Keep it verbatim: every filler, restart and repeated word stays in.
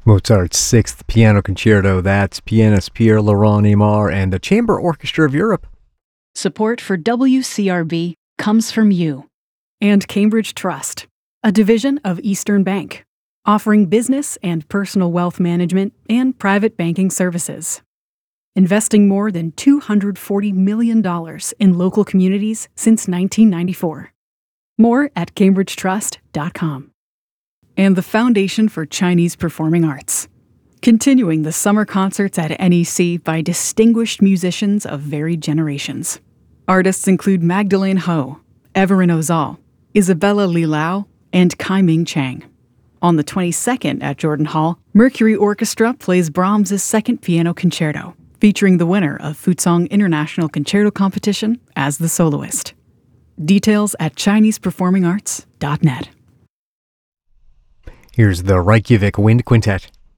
Mozart's Sixth Piano Concerto. That's pianist Pierre-Laurent Aimard and the Chamber Orchestra of Europe. Support for W C R B comes from you. And Cambridge Trust, a division of Eastern Bank, offering business and personal wealth management and private banking services. Investing more than two hundred forty million dollars in local communities since nineteen ninety-four. More at cambridge trust dot com. And the Foundation for Chinese Performing Arts, continuing the summer concerts at N E C by distinguished musicians of varied generations. Artists include Magdalene Ho, Everin Ozal, Isabella Li Lao, and Kai-Ming Chang. On the twenty-second at Jordan Hall, Mercury Orchestra plays Brahms' Second Piano Concerto, featuring the winner of Fuzhong International Concerto Competition as the soloist. Details at chinese performing arts dot net. Here's the Reykjavik Wind Quintet.